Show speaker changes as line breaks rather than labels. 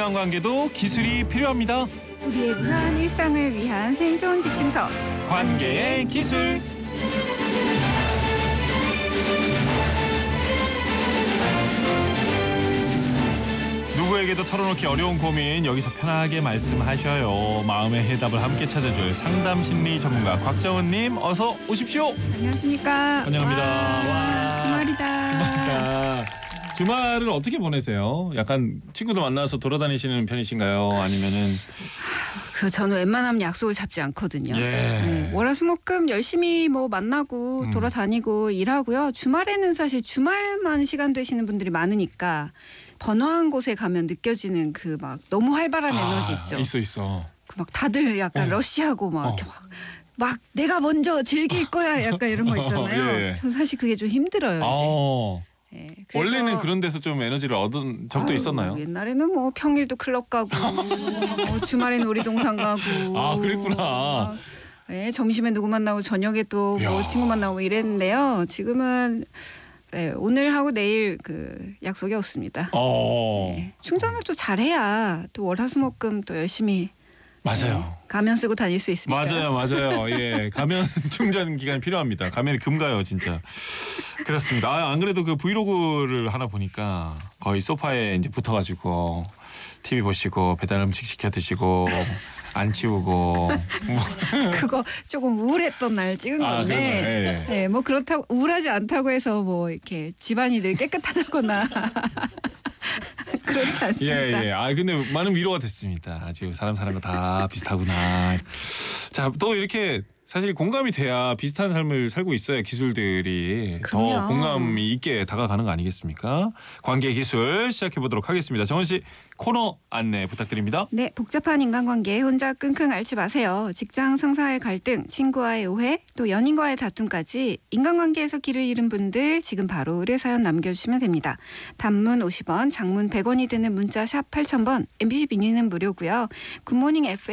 인간관계도 기술이 필요합니다.
우리의 무사한 일상을 위한 생존 지침서.
관계의 기술. 누구에게도 털어놓기 어려운 고민 여기서 편하게 말씀하셔요. 마음의 해답을 함께 찾아줄 상담심리 전문가 곽정은님 어서 오십시오.
안녕하십니까.
환영합니다. 와,
주말이다.
주말을 어떻게 보내세요? 약간 친구들 만나서 돌아다니시는 편이신가요? 아니면은
저는 웬만하면 약속을 잡지 않거든요.
예.
네, 월화수목금 열심히 뭐 만나고 돌아다니고 일하고요. 주말에는 사실 주말만 시간 되시는 분들이 많으니까 번화한 곳에 가면 느껴지는 그 막 너무 활발한 에너지 있죠.
있어.
그 막 다들 약간 러시하고 막 이렇게 막 내가 먼저 즐길 거야 약간 이런 거 있잖아요.
예.
전 사실 그게 좀 힘들어요. 이제. 네,
원래는 그런 데서 좀 에너지를 얻은 적도 있었나요?
옛날에는 뭐 평일도 클럽 가고 뭐 주말에 놀이동산 가고.
아, 그랬구나.
네, 점심에 누구 만나고 저녁에 또 뭐 친구 만나고 이랬는데요. 지금은 네, 오늘 하고 내일 그 약속이 없습니다. 네, 충전을 또 잘해야 또 월화수목금 또 열심히
맞아요.
가면 쓰고 다닐 수 있으니까.
맞아요. 예, 가면 충전 기간이 필요합니다. 가면이 금가요, 진짜. 그렇습니다. 안 그래도 그 브이로그를 하나 보니까 거의 소파에 이제 붙어가지고 TV 보시고 배달 음식 시켜 드시고 안 치우고.
그거 조금 우울했던 날 찍은 건데. 네, 뭐 그렇다고 우울하지 않다고 해서 뭐 이렇게 집안이 늘 깨끗하다거나. 그렇지 않습니다.
예. 아, 근데 많은 위로가 됐습니다. 아주 사람과 다 비슷하구나. 자, 또 이렇게 사실 공감이 돼야 비슷한 삶을 살고 있어야 기술들이
그럼요.
더 공감이 있게 다가가는 거 아니겠습니까? 관계 기술 시작해 보도록 하겠습니다. 정은 씨 코너 안내 부탁드립니다.
네, 복잡한 인간관계에 혼자 끙끙 앓지 마세요. 직장 상사와의 갈등, 친구와의 오해, 또 연인과의 다툼까지 인간관계에서 길을 잃은 분들 지금 바로 의뢰사연 남겨주시면 됩니다. 단문 50원, 장문 100원이 드는 문자 샵 8000번, MBC 미니는 무료고요. 굿모닝 FM